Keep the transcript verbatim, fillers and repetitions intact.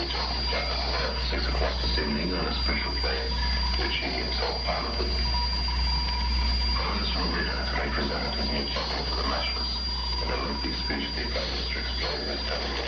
return to Japan at six o'clock this evening on a special plane, which he himself piloted. Prime Minister Morita today presented his new chapter to the Nationalists in a lengthy speech the Prime Minister explained this time.